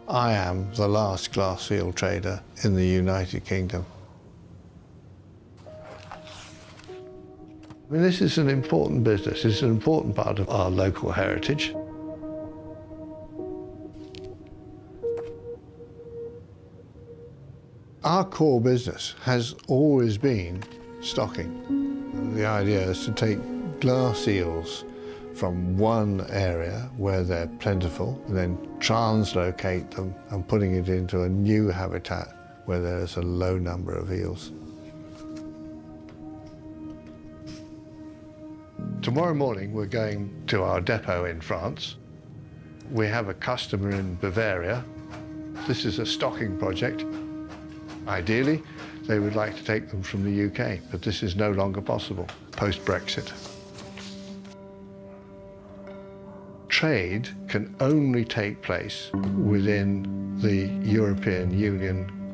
I am the last glass eel trader in the United Kingdom. I mean, this is an important business. It's an important part of our local heritage. Our core business has always been stocking. The idea is to take glass eels from one area where they're plentiful and then translocate them and putting it into a new habitat where there's a low number of eels. Tomorrow morning we're going to our depot in France. We have a customer in Bavaria. This is a stocking project. Ideally, they would like to take them from the UK, but this is no longer possible post-Brexit. Trade can only take place within the European Union